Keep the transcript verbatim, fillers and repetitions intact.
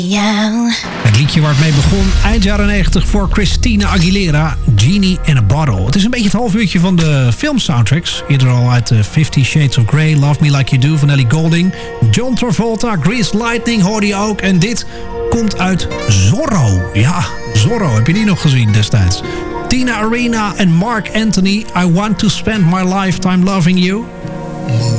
Ja. Het liedje waar het mee begon, eind jaren negentig voor Christina Aguilera, Genie in a Bottle. Het is een beetje het half uurtje van de filmsoundtracks. Eerder al uit uh, Fifty Shades of Grey, Love Me Like You Do van Ellie Goulding. John Travolta, Grease Lightning hoorde je ook. En dit komt uit Zorro. Ja, Zorro, heb je die nog gezien destijds? Tina Arena en Mark Anthony, I Want to Spend My Lifetime Loving You.